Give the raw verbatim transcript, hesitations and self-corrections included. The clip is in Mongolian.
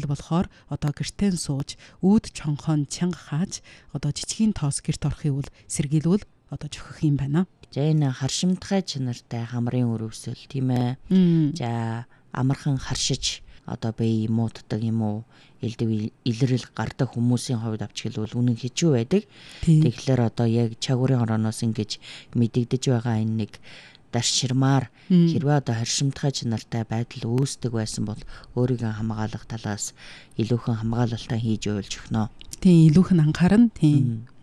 байдал болохоор одоо гэртэн сууж үүд чонхоон чанга хааж одоо жижигэн тоос гэрт орохыг бол сэргийлвэл одоо жохих юм байна. За энэ харшимтгай чанартай хамрын өрөвсөл тийм ээ. За амархан харшиж одоо бие мууддаг юм уу? Элдв илрэл гардаг хүмүүсийн хувьд авч хэлбэл үнэн хичүү байдаг. Тэгэхээр одоо яг чагуурын орооноос ингэж мэдэгдэж байгаа энэ нэг дарширмаар хэрвээ одоо харшимтгай чанартай байдал үүсдэг байсан бол өөрийгөө хамгаалах талаас илүүхэн хамгаалалтаа хийж уйлж өгнө. Тийм илүүхэн анхаарна. Тийм